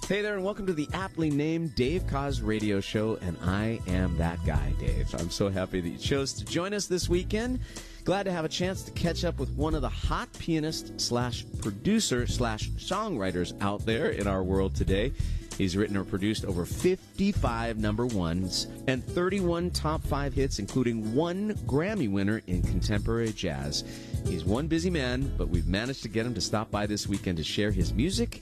Hey there, and welcome to the aptly named Dave Koz Radio Show, and I am that guy, Dave. I'm so happy that you chose to join us this weekend. Glad to have a chance to catch up with one of the hot pianist/producer/songwriters out there in our world today. He's written or produced over 55 number ones and 31 top 5 hits, including 1 Grammy winner in contemporary jazz. He's one busy man, but we've managed to get him to stop by this weekend to share his music